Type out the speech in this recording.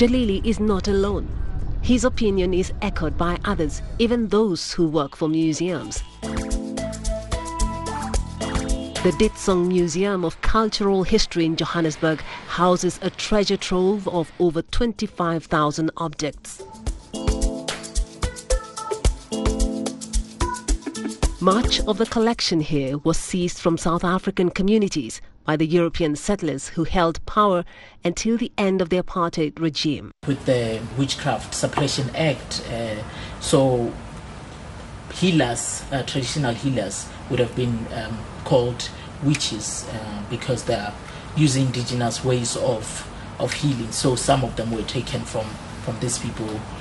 Jalili is not alone. His opinion is echoed by others, even those who work for museums. The Ditsong Museum of Cultural History in Johannesburg houses a treasure trove of over 25,000 objects. Much of the collection here was seized from South African communities by the European settlers who held power until the end of the apartheid regime. With the Witchcraft Suppression Act, so healers, traditional healers, would have been called witches because they are using indigenous ways of healing. So some of them were taken from these people